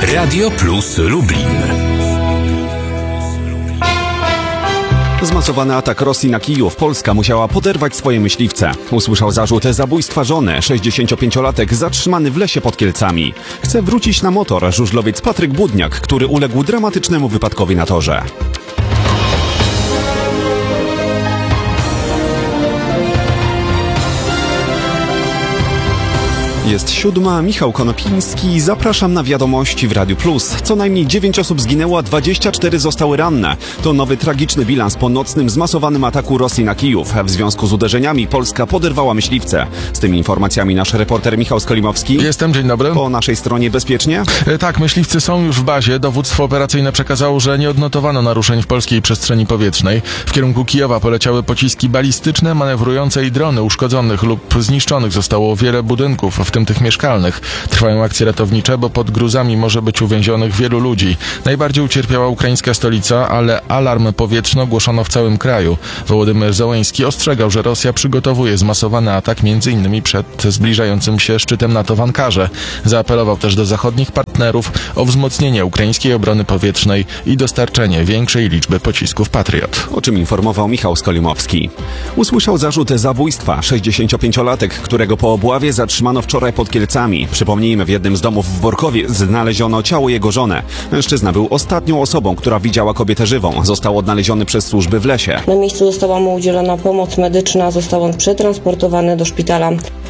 Radio Plus Lublin. Zmasowany atak Rosji na Kijów. Polska musiała poderwać swoje myśliwce. Usłyszał zarzut zabójstwa żony. 65-latek zatrzymany w lesie pod Kielcami. Chce wrócić na motor żużlowiec Patryk Budniak, który uległ dramatycznemu wypadkowi na torze. Jest 7:00, Michał Konopiński. Zapraszam na wiadomości w Radiu Plus. Co najmniej 9 osób zginęło, a 24 zostały ranne. To nowy tragiczny bilans po nocnym zmasowanym ataku Rosji na Kijów. W związku z uderzeniami Polska poderwała myśliwce. Z tymi informacjami nasz reporter Michał Skolimowski. Jestem, dzień dobry. Po naszej stronie bezpiecznie? Tak, myśliwcy są już w bazie. Dowództwo operacyjne przekazało, że nie odnotowano naruszeń w polskiej przestrzeni powietrznej. W kierunku Kijowa poleciały pociski balistyczne, manewrujące i drony. Uszkodzonych lub zniszczonych zostało wiele budynków, w tym tych mieszkalnych. Trwają akcje ratownicze, bo pod gruzami może być uwięzionych wielu ludzi. Najbardziej ucierpiała ukraińska stolica, ale alarm powietrzny ogłoszono w całym kraju. Wołodymyr Zełenski ostrzegał, że Rosja przygotowuje zmasowany atak m.in. przed zbliżającym się szczytem NATO w Ankarze. Zaapelował też do zachodnich partnerów o wzmocnienie ukraińskiej obrony powietrznej i dostarczenie większej liczby pocisków Patriot. O czym informował Michał Skolimowski. Usłyszał zarzut zabójstwa. 65-latek, którego po obławie zatrzymano wczoraj pod Kielcami. Przypomnijmy, w jednym z domów w Borkowie znaleziono ciało jego żony. Mężczyzna był ostatnią osobą, która widziała kobietę żywą. Został odnaleziony przez służby w lesie. Na miejscu została mu udzielona pomoc medyczna, został on przetransportowany do szpitala.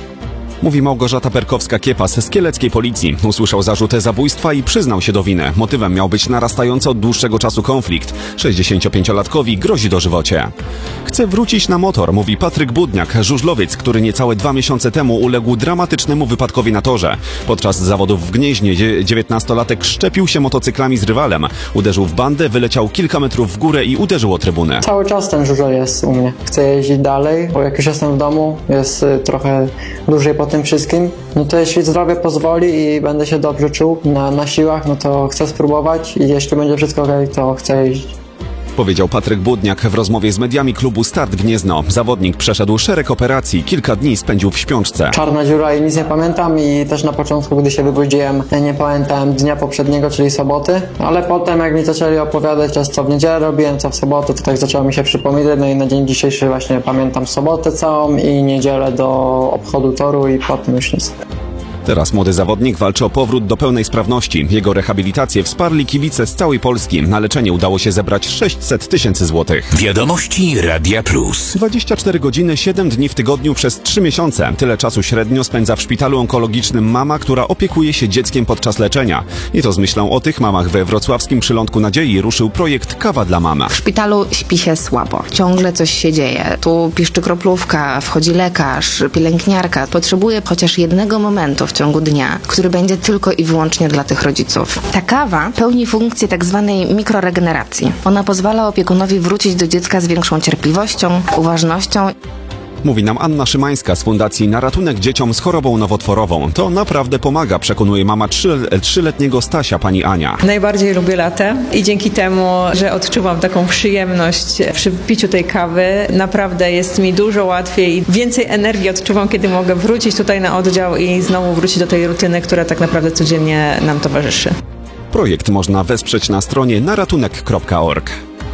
Mówi Małgorzata Perkowska-Kiepas z kieleckiej policji. Usłyszał zarzut zabójstwa i przyznał się do winy. Motywem miał być narastający od dłuższego czasu konflikt. 65-latkowi grozi dożywocie. Chce wrócić na motor, mówi Patryk Budniak, żużlowiec, który niecałe 2 miesiące temu uległ dramatycznemu wypadkowi na torze. Podczas zawodów w Gnieźnie 19-latek szczepił się motocyklami z rywalem. Uderzył w bandę, wyleciał kilka metrów w górę i uderzył o trybunę. Cały czas ten żużel jest u mnie. Chcę jeździć dalej, bo jak już jestem w domu, jest trochę dłużej po tym wszystkim, no to jeśli zdrowie pozwoli i będę się dobrze czuł na siłach, no to chcę spróbować i jeśli będzie wszystko okej, to chcę jeździć. Powiedział Patryk Budniak w rozmowie z mediami klubu Start Gniezno. Zawodnik przeszedł szereg operacji, kilka dni spędził w śpiączce. Czarna dziura i nic nie pamiętam i też na początku, gdy się wybudziłem, nie pamiętałem dnia poprzedniego, czyli soboty, ale potem jak mi zaczęli opowiadać, co w niedzielę robiłem, co w sobotę, to tak zaczęło mi się przypominać, no i na dzień dzisiejszy właśnie pamiętam sobotę całą i niedzielę do obchodu toru i potem już nic. Teraz młody zawodnik walczy o powrót do pełnej sprawności. Jego rehabilitację wsparli kibice z całej Polski. Na leczenie udało się zebrać 600 000 złotych. Wiadomości Radia Plus. 24 godziny, 7 dni w tygodniu przez 3 miesiące. Tyle czasu średnio spędza w szpitalu onkologicznym mama, która opiekuje się dzieckiem podczas leczenia. I to z myślą o tych mamach we wrocławskim Przylądku Nadziei ruszył projekt Kawa dla Mama. W szpitalu śpi się słabo. Ciągle coś się dzieje. Tu piszczy kroplówka, wchodzi lekarz, pielęgniarka. Potrzebuje chociaż jednego momentu w ciągu dnia, który będzie tylko i wyłącznie dla tych rodziców. Ta kawa pełni funkcję tak zwanej mikroregeneracji. Ona pozwala opiekunowi wrócić do dziecka z większą cierpliwością, uważnością. Mówi nam Anna Szymańska z Fundacji Na Ratunek Dzieciom z Chorobą Nowotworową. To naprawdę pomaga, przekonuje mama 3-letniego Stasia, pani Ania. Najbardziej lubię latę i dzięki temu, że odczuwam taką przyjemność przy piciu tej kawy, naprawdę jest mi dużo łatwiej i więcej energii odczuwam, kiedy mogę wrócić tutaj na oddział i znowu wrócić do tej rutyny, która tak naprawdę codziennie nam towarzyszy. Projekt można wesprzeć na stronie naratunek.org.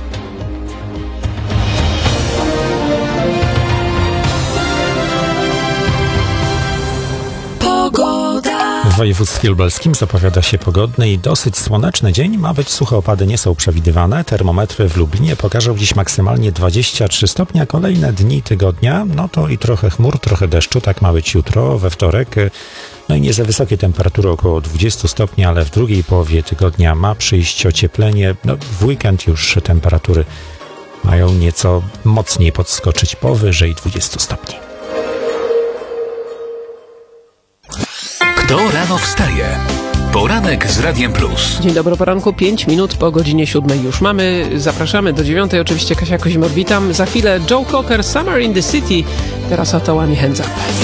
W województwie lubelskim zapowiada się pogodny i dosyć słoneczny dzień. Ma być suche opady, nie są przewidywane. Termometry w Lublinie pokażą dziś maksymalnie 23 stopnie, a kolejne dni tygodnia, no to i trochę chmur, trochę deszczu. Tak ma być jutro, we wtorek. No i nie za wysokie temperatury, około 20 stopni, ale w drugiej połowie tygodnia ma przyjść ocieplenie. No, w weekend już temperatury mają nieco mocniej podskoczyć, powyżej 20 stopni. Kto rano wstaje? Poranek z Radiem Plus. Dzień dobry, poranku, 5 minut po godzinie 7 już mamy. Zapraszamy do 9. Oczywiście Kasia Kozimor, witam. Za chwilę Joe Cocker, Summer in the City. Teraz oto One Hands Up.